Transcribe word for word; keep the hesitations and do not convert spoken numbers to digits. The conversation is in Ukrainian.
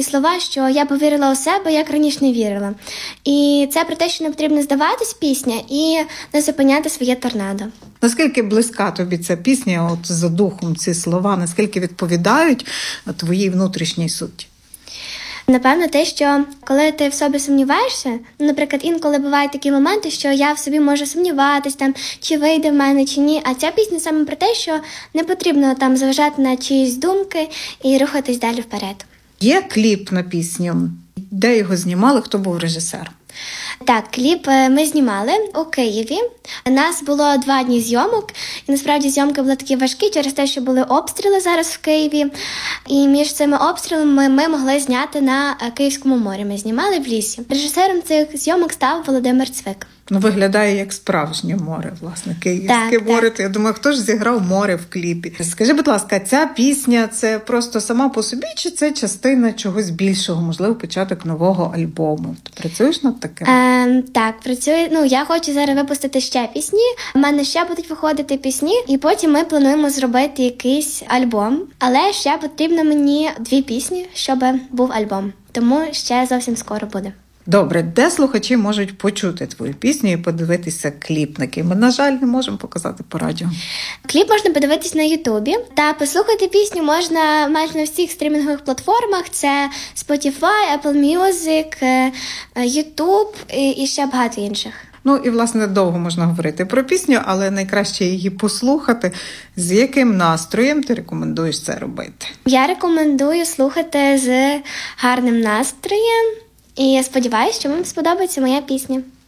такі слова, що я повірила у себе, як раніше не вірила. І це про те, що не потрібно здаватись пісня і не зупиняти своє торнадо. Наскільки близька тобі ця пісня, от за духом ці слова, наскільки відповідають твоїй внутрішній суті? Напевно, те, що коли ти в собі сумніваєшся, ну, наприклад, інколи бувають такі моменти, що я в собі можу сумніватись, там, чи вийде в мене, чи ні. А ця пісня саме про те, що не потрібно там зважати на чиїсь думки і рухатись далі вперед. Є кліп на пісню? Де його знімали? Хто був режисер? Так, кліп ми знімали у Києві. У нас було два дні зйомок, і насправді зйомки були такі важкі через те, що були обстріли зараз в Києві. І між цими обстрілами ми могли зняти на Київському морі. Ми знімали в лісі. Режисером цих зйомок став Володимир Цвик. Ну, виглядає як справжнє море, власне, Київське так, море. Так. Я думаю, хто ж зіграв море в кліпі? Скажи, будь ласка, ця пісня – це просто сама по собі, чи це частина чогось більшого, можливо, початок нового альбому? Ти працюєш над таким? Е, так, працюю. Ну, я хочу зараз випустити ще пісні. У мене ще будуть виходити пісні, і потім ми плануємо зробити якийсь альбом. Але ще потрібно мені дві пісні, щоб був альбом. Тому ще зовсім скоро буде. Добре, де слухачі можуть почути твою пісню і подивитися кліп, на який ми, на жаль, не можемо показати по радіо? Кліп можна подивитись на Ютубі, та послухати пісню можна майже на всіх стрімінгових платформах. Це Spotify, Apple Music, YouTube і ще багато інших. Ну і, власне, довго можна говорити про пісню, але найкраще її послухати. З яким настроєм ти рекомендуєш це робити? Я рекомендую слухати з гарним настроєм. І я сподіваюся, що вам сподобається моя пісня.